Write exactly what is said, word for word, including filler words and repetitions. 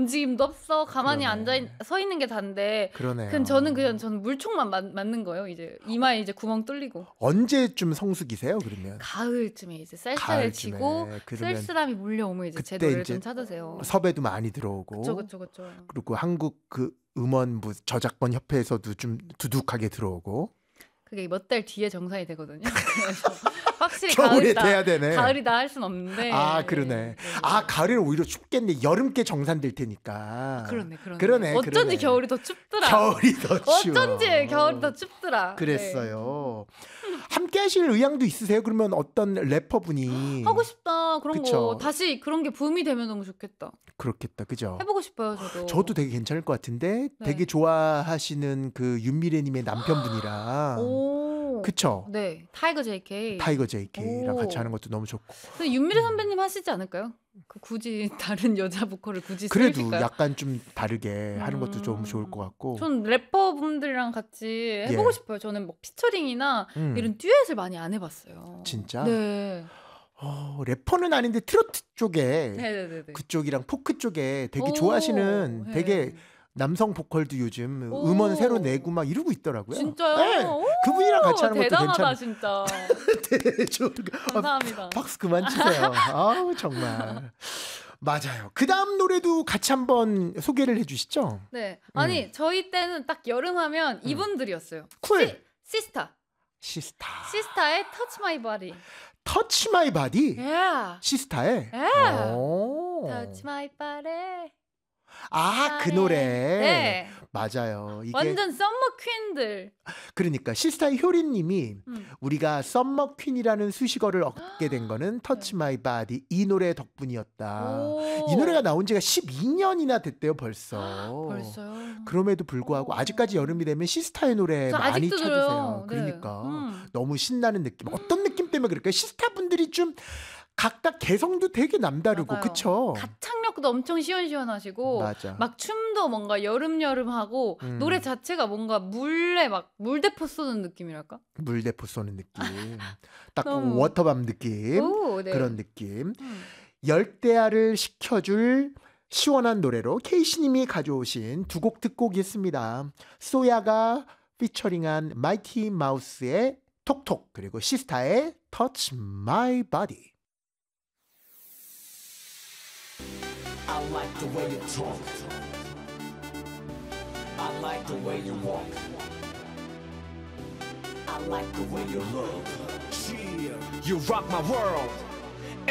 움직임도 없어. 가만히 그러네. 앉아 있, 서 있는 게 단데. 그러네요. 그럼 저는 그냥 저는 물총만 맞, 맞는 거예요. 이제 이마에 이제 구멍 뚫리고. 언제쯤 성숙이세요? 그러면 가을쯤에 이제 쌀쌀해지고 그러면 쓸쓸함이 몰려오면 이제 제 그때 노래를 이제 좀 찾으세요. 섭외도 많이 들어오고. 그쵸 그쵸 그쵸. 그리고 한국 그 음원부 저작권 협회에서도 좀 두둑하게 들어오고. 그게 몇 달 뒤에 정산이 되거든요. 그래서 확실히 겨울에 가을이다, 돼야 되네. 가을이다 할 순 없는데. 아 그러네. 네. 아 가을에는 오히려 춥겠네. 여름께 정산될 테니까. 그러네 그러네. 그러네. 어쩐지 그러네. 겨울이 더 춥더라. 겨울이 더 추워. 어쩐지 겨울이 더 춥더라. 그랬어요. 네. 함께 하실 의향도 있으세요? 그러면 어떤 래퍼분이 하고 싶다. 그런 그쵸? 거 다시 그런 게 붐이 되면 너무 좋겠다. 그렇겠다. 그죠? 해보고 싶어요 저도. 저도 되게 괜찮을 것 같은데 네. 되게 좋아하시는 그 윤미래님의 남편분이랑 오. 그쵸? 네. 타이거 제이케이. 타이거 제이케이랑 오. 같이 하는 것도 너무 좋고. 근데 윤미래 선배님 하시지 않을까요? 그 굳이 다른 여자 보컬을 굳이 그래도 쓰실까요? 약간 좀 다르게 하는 것도 좀 음. 좋을 것 같고. 전 래퍼분들이랑 같이 해보고 예. 싶어요. 저는 뭐 피처링이나 음. 이런 듀엣을 많이 안 해봤어요. 진짜? 네. 어, 래퍼는 아닌데 트로트 쪽에 네네네. 그쪽이랑 포크 쪽에 되게 오, 좋아하시는 네. 되게 남성 보컬도 요즘 오. 음원 새로 내고 막 이러고 있더라고요. 진짜요? 네. 오, 그분이랑 같이 하는 것도 대단하다 괜찮. 진짜. 네, 좋은 거. 감사합니다. 아, 박수 그만 치세요. 아우 정말. 맞아요. 그 다음 노래도 같이 한번 소개를 해주시죠. 네. 아니 음. 저희 때는 딱 여름하면 이분들이었어요. 쿨. 시, 시스타. 시스타. 시스타의 Touch My Body. 터치 마이 바디. Yeah. 시스타의. Yeah. 오. Touch My Body. 아, 그 노래. 네. 맞아요. 이게 완전 썸머 퀸들. 그러니까 시스타의 효린님이 음. 우리가 썸머 퀸이라는 수식어를 얻게 된 거는 터치 네. 마이 바디 이 노래 덕분이었다. 오. 이 노래가 나온 지가 십이 년이나 됐대요 벌써. 벌써요. 그럼에도 불구하고 오. 아직까지 여름이 되면 시스타의 노래 저 많이 아직도 찾으세요. 들어요. 네. 그러니까 음. 너무 신나는 느낌. 어떤 느낌 때문에 그럴까요? 시스타 분들이 좀 각각 개성도 되게 남다르고 맞아요. 그쵸? 가창력도 엄청 시원시원하시고 맞아. 막 춤도 뭔가 여름여름하고 음. 노래 자체가 뭔가 물에 막 물대포 쏘는 느낌이랄까? 물대포 쏘는 느낌. 딱 너무. 워터밤 느낌. 오, 네. 그런 느낌. 음. 열대야를 식혀줄 시원한 노래로 케이씨님이 가져오신 두 곡 듣고 오겠습니다. 소야가 피처링한 마이티 마우스의 톡톡 그리고 시스타의 Touch My Body. I like the way you talk. I like the way you walk. I like the way you look. Yeah. You rock my world.